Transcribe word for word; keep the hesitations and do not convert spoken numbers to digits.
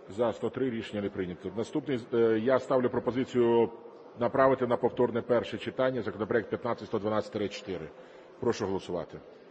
За – сто три. Рішення не прийнято. Наступний. Я ставлю пропозицію направити на повторне перше читання законопроект п'ятнадцять сто дванадцять чотири. Прошу голосувати.